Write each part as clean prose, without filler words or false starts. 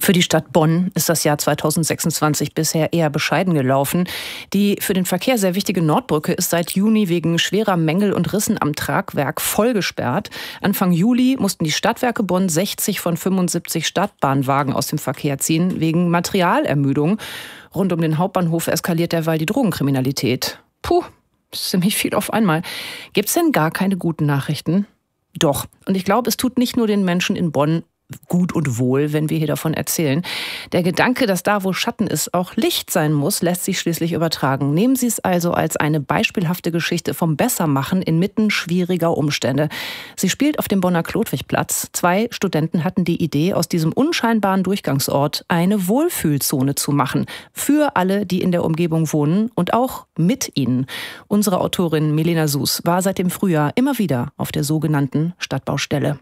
Für die Stadt Bonn ist das Jahr 2026 bisher eher bescheiden gelaufen. Die für den Verkehr sehr wichtige Nordbrücke ist seit Juni wegen schwerer Mängel und Rissen am Tragwerk voll gesperrt. Anfang Juli mussten die Stadtwerke Bonn 60 von 75 Stadtbahnwagen aus dem Verkehr ziehen, wegen Materialermüdung. Rund um den Hauptbahnhof eskaliert derweil die Drogenkriminalität. Puh, ziemlich viel auf einmal. Gibt's denn gar keine guten Nachrichten? Doch. Und ich glaube, es tut nicht nur den Menschen in Bonn gut und wohl, wenn wir hier davon erzählen. Der Gedanke, dass da, wo Schatten ist, auch Licht sein muss, lässt sich schließlich übertragen. Nehmen Sie es also als eine beispielhafte Geschichte vom Bessermachen inmitten schwieriger Umstände. Sie spielt auf dem Bonner Klotwigplatz. 2 Studenten hatten die Idee, aus diesem unscheinbaren Durchgangsort eine Wohlfühlzone zu machen. Für alle, die in der Umgebung wohnen und auch mit ihnen. Unsere Autorin Milena Sus war seit dem Frühjahr immer wieder auf der sogenannten Stadtbaustelle.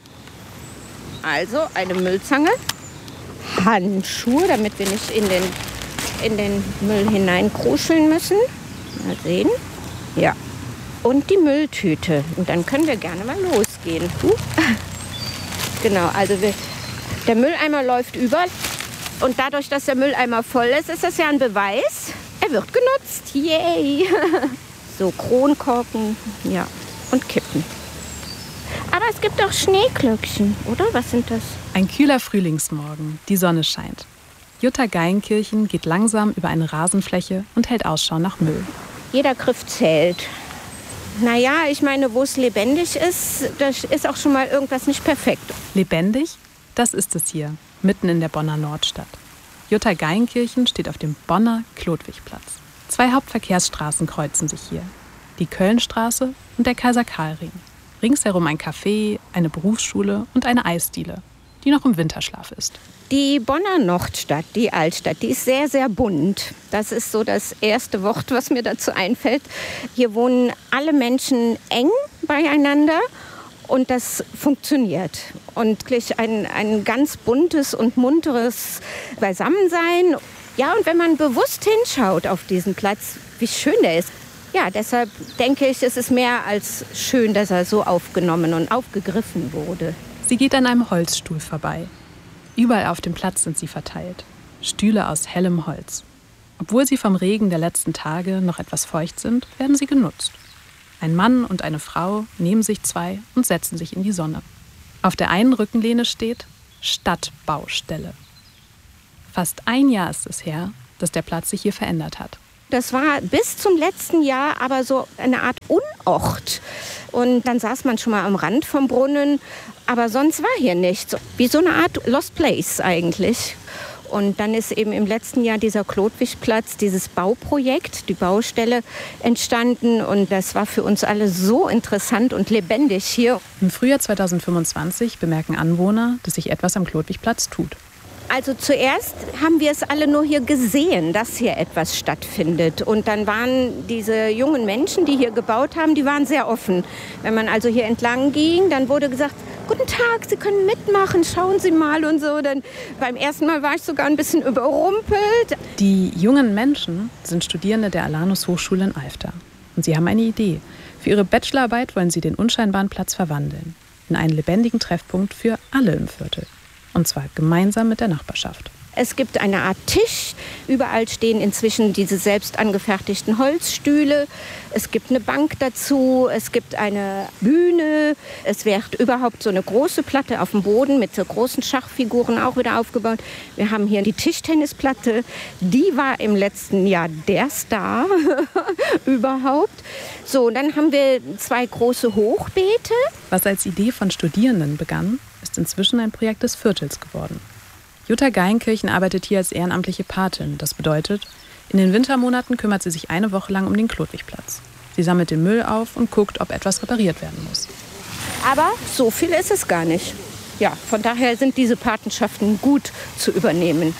Also eine Müllzange, Handschuhe, damit wir nicht in den Müll hineinkruscheln müssen. Mal sehen. Ja. Und die Mülltüte. Und dann können wir gerne mal losgehen. Genau, also der Mülleimer läuft über. Und dadurch, dass der Mülleimer voll ist, ist das ja ein Beweis. Er wird genutzt. Yay! So, Kronkorken, ja, und Kippen. Aber es gibt auch Schneeglöckchen, oder? Was sind das? Ein kühler Frühlingsmorgen, die Sonne scheint. Jutta Geilenkirchen geht langsam über eine Rasenfläche und hält Ausschau nach Müll. Jeder Griff zählt. Naja, ich meine, wo es lebendig ist, da ist auch schon mal irgendwas nicht perfekt. Lebendig? Das ist es hier, mitten in der Bonner Nordstadt. Jutta Geilenkirchen steht auf dem Bonner Klotwigplatz. 2 Hauptverkehrsstraßen kreuzen sich hier. Die Kölnstraße und der Kaiser-Karl-Ring. Ringsherum ein Café, eine Berufsschule und eine Eisdiele, die noch im Winterschlaf ist. Die Bonner Nordstadt, die Altstadt, die ist sehr, sehr bunt. Das ist so das erste Wort, was mir dazu einfällt. Hier wohnen alle Menschen eng beieinander und das funktioniert. Und wirklich ein ganz buntes und munteres Beisammensein. Ja, und wenn man bewusst hinschaut auf diesen Platz, wie schön der ist. Ja, deshalb denke ich, es ist mehr als schön, dass er so aufgenommen und aufgegriffen wurde. Sie geht an einem Holzstuhl vorbei. Überall auf dem Platz sind sie verteilt. Stühle aus hellem Holz. Obwohl sie vom Regen der letzten Tage noch etwas feucht sind, werden sie genutzt. Ein Mann und eine Frau nehmen sich 2 und setzen sich in die Sonne. Auf der einen Rückenlehne steht Stadtbaustelle. Fast ein Jahr ist es her, dass der Platz sich hier verändert hat. Das war bis zum letzten Jahr aber so eine Art Unort. Und dann saß man schon mal am Rand vom Brunnen, aber sonst war hier nichts. Wie so eine Art Lost Place eigentlich. Und dann ist eben im letzten Jahr dieser Klotwigplatz, dieses Bauprojekt, die Baustelle entstanden. Und das war für uns alle so interessant und lebendig hier. Im Frühjahr 2025 bemerken Anwohner, dass sich etwas am Klotwigplatz tut. Also zuerst haben wir es alle nur hier gesehen, dass hier etwas stattfindet. Und dann waren diese jungen Menschen, die hier gebaut haben, die waren sehr offen. Wenn man also hier entlang ging, dann wurde gesagt, guten Tag, Sie können mitmachen, schauen Sie mal und so. Dann, beim ersten Mal war ich sogar ein bisschen überrumpelt. Die jungen Menschen sind Studierende der Alanus Hochschule in Alfter. Und sie haben eine Idee. Für ihre Bachelorarbeit wollen sie den unscheinbaren Platz verwandeln. In einen lebendigen Treffpunkt für alle im Viertel. Und zwar gemeinsam mit der Nachbarschaft. Es gibt eine Art Tisch. Überall stehen inzwischen diese selbst angefertigten Holzstühle. Es gibt eine Bank dazu. Es gibt eine Bühne. Es wird überhaupt so eine große Platte auf dem Boden mit so großen Schachfiguren auch wieder aufgebaut. Wir haben hier die Tischtennisplatte. Die war im letzten Jahr der Star überhaupt. So, und dann haben wir 2 große Hochbeete. Was als Idee von Studierenden begann, ist inzwischen ein Projekt des Viertels geworden. Jutta Geilenkirchen arbeitet hier als ehrenamtliche Patin. Das bedeutet, in den Wintermonaten kümmert sie sich eine Woche lang um den Klotwigplatz. Sie sammelt den Müll auf und guckt, ob etwas repariert werden muss. Aber so viel ist es gar nicht. Ja, von daher sind diese Patenschaften gut zu übernehmen.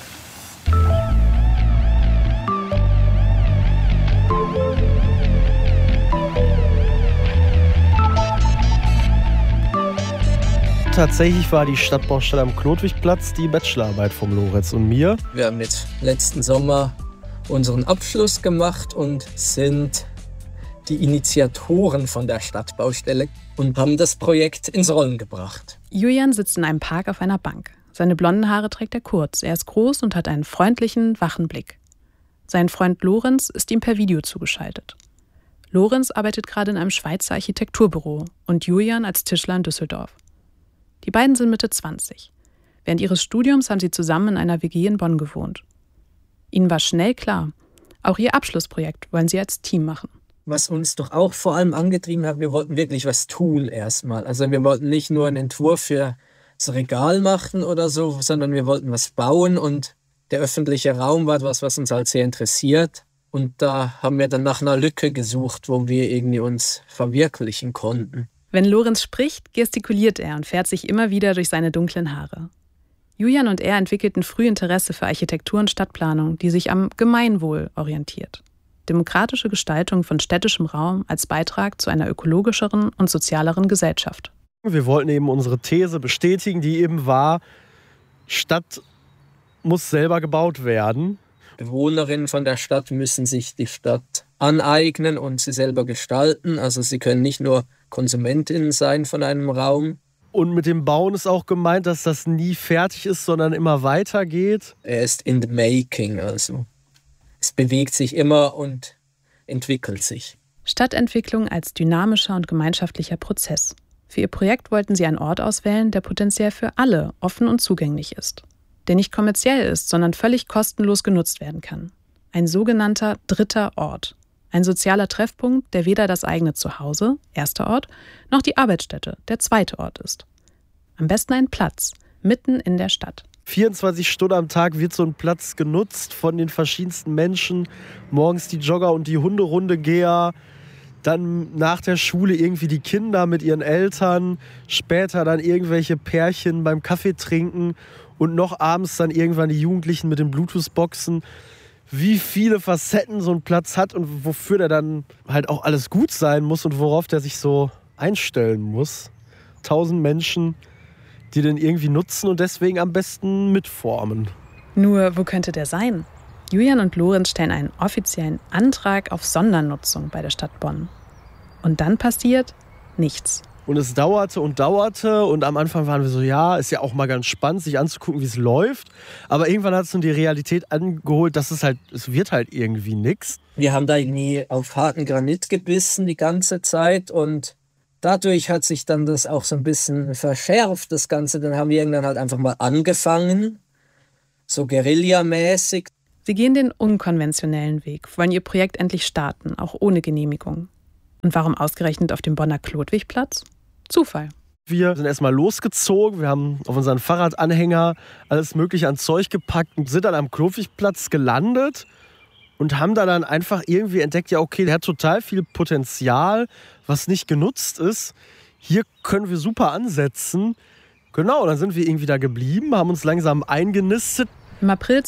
Tatsächlich war die Stadtbaustelle am Klotwigplatz die Bachelorarbeit von Lorenz und mir. Wir haben jetzt letzten Sommer unseren Abschluss gemacht und sind die Initiatoren von der Stadtbaustelle und haben das Projekt ins Rollen gebracht. Julian sitzt in einem Park auf einer Bank. Seine blonden Haare trägt er kurz. Er ist groß und hat einen freundlichen, wachen Blick. Sein Freund Lorenz ist ihm per Video zugeschaltet. Lorenz arbeitet gerade in einem Schweizer Architekturbüro und Julian als Tischler in Düsseldorf. Die beiden sind Mitte 20. Während ihres Studiums haben sie zusammen in einer WG in Bonn gewohnt. Ihnen war schnell klar, auch ihr Abschlussprojekt wollen sie als Team machen. Was uns doch auch vor allem angetrieben hat, wir wollten wirklich was tun erstmal. Also wir wollten nicht nur einen Entwurf für das Regal machen oder so, sondern wir wollten was bauen und der öffentliche Raum war was uns halt sehr interessiert. Und da haben wir dann nach einer Lücke gesucht, wo wir irgendwie uns verwirklichen konnten. Wenn Lorenz spricht, gestikuliert er und fährt sich immer wieder durch seine dunklen Haare. Julian und er entwickelten früh Interesse für Architektur und Stadtplanung, die sich am Gemeinwohl orientiert. Demokratische Gestaltung von städtischem Raum als Beitrag zu einer ökologischeren und sozialeren Gesellschaft. Wir wollten eben unsere These bestätigen, die eben war, Stadt muss selber gebaut werden. Bewohnerinnen von der Stadt müssen sich die Stadt aneignen und sie selber gestalten. Also sie können nicht nur KonsumentInnen sein von einem Raum. Und mit dem Bauen ist auch gemeint, dass das nie fertig ist, sondern immer weitergeht. Er ist in the making, also es bewegt sich immer und entwickelt sich. Stadtentwicklung als dynamischer und gemeinschaftlicher Prozess. Für ihr Projekt wollten sie einen Ort auswählen, der potenziell für alle offen und zugänglich ist. Der nicht kommerziell ist, sondern völlig kostenlos genutzt werden kann. Ein sogenannter dritter Ort. Ein sozialer Treffpunkt, der weder das eigene Zuhause, erster Ort, noch die Arbeitsstätte, der zweite Ort ist. Am besten ein Platz, mitten in der Stadt. 24 Stunden am Tag wird so ein Platz genutzt von den verschiedensten Menschen. Morgens die Jogger und die Hunderundegeher. Dann nach der Schule irgendwie die Kinder mit ihren Eltern. Später dann irgendwelche Pärchen beim Kaffee trinken. Und noch abends dann irgendwann die Jugendlichen mit den Bluetooth-Boxen. Wie viele Facetten so ein Platz hat und wofür der dann halt auch alles gut sein muss und worauf der sich so einstellen muss. 1000 Menschen, die den irgendwie nutzen und deswegen am besten mitformen. Nur, wo könnte der sein? Julian und Lorenz stellen einen offiziellen Antrag auf Sondernutzung bei der Stadt Bonn. Und dann passiert nichts. Und es dauerte und am Anfang waren wir so, ja, ist ja auch mal ganz spannend, sich anzugucken, wie es läuft. Aber irgendwann hat es dann die Realität angeholt, dass es wird halt irgendwie nichts. Wir haben da irgendwie auf harten Granit gebissen die ganze Zeit und dadurch hat sich dann das auch so ein bisschen verschärft, das Ganze. Dann haben wir irgendwann halt einfach mal angefangen, so guerillamäßig. Sie gehen den unkonventionellen Weg, wollen ihr Projekt endlich starten, auch ohne Genehmigung. Und warum ausgerechnet auf dem Bonner Klotwigplatz? Zufall. Wir sind erstmal losgezogen, wir haben auf unseren Fahrradanhänger alles mögliche an Zeug gepackt und sind dann am Klotwigplatz gelandet und haben da dann einfach irgendwie entdeckt, ja okay, der hat total viel Potenzial, was nicht genutzt ist. Hier können wir super ansetzen. Genau, dann sind wir irgendwie da geblieben, haben uns langsam eingenistet. Im April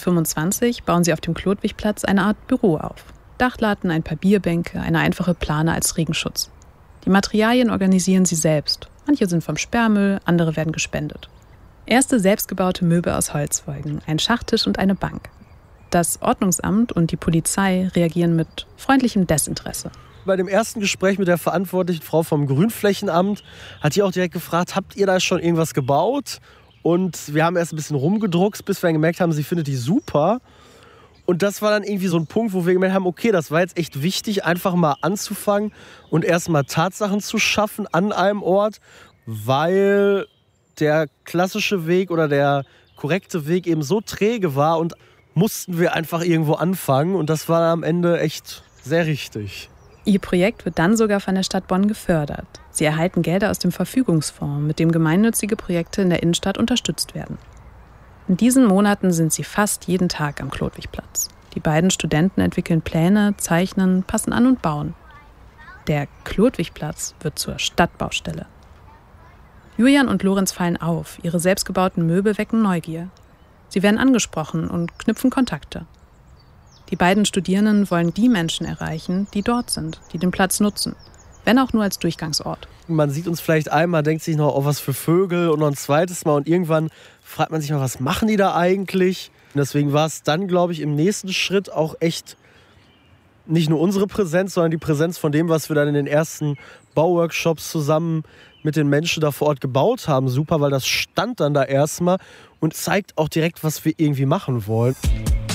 2025 bauen sie auf dem Klotwigplatz eine Art Büro auf. Dachlatten, ein paar Bierbänke, eine einfache Plane als Regenschutz. Die Materialien organisieren sie selbst. Manche sind vom Sperrmüll, andere werden gespendet. Erste selbstgebaute Möbel aus Holzfolgen, ein Schachtisch und eine Bank. Das Ordnungsamt und die Polizei reagieren mit freundlichem Desinteresse. Bei dem ersten Gespräch mit der verantwortlichen Frau vom Grünflächenamt hat die auch direkt gefragt, habt ihr da schon irgendwas gebaut? Und wir haben erst ein bisschen rumgedruckst, bis wir dann gemerkt haben, sie findet die super. Und das war dann irgendwie so ein Punkt, wo wir gemerkt haben, okay, das war jetzt echt wichtig, einfach mal anzufangen und erstmal Tatsachen zu schaffen an einem Ort, weil der klassische Weg oder der korrekte Weg eben so träge war und mussten wir einfach irgendwo anfangen. Und das war am Ende echt sehr richtig. Ihr Projekt wird dann sogar von der Stadt Bonn gefördert. Sie erhalten Gelder aus dem Verfügungsfonds, mit dem gemeinnützige Projekte in der Innenstadt unterstützt werden. In diesen Monaten sind sie fast jeden Tag am Klotwigplatz. Die beiden Studenten entwickeln Pläne, zeichnen, passen an und bauen. Der Klotwigplatz wird zur Stadtbaustelle. Julian und Lorenz fallen auf. Ihre selbstgebauten Möbel wecken Neugier. Sie werden angesprochen und knüpfen Kontakte. Die beiden Studierenden wollen die Menschen erreichen, die dort sind, die den Platz nutzen. Wenn auch nur als Durchgangsort. Man sieht uns vielleicht einmal, denkt sich noch, oh, was für Vögel und noch ein zweites Mal und irgendwann fragt man sich mal, was machen die da eigentlich? Und deswegen war es dann, glaube ich, im nächsten Schritt auch echt nicht nur unsere Präsenz, sondern die Präsenz von dem, was wir dann in den ersten Bauworkshops zusammen mit den Menschen da vor Ort gebaut haben, super, weil das stand dann da erstmal und zeigt auch direkt, was wir irgendwie machen wollen.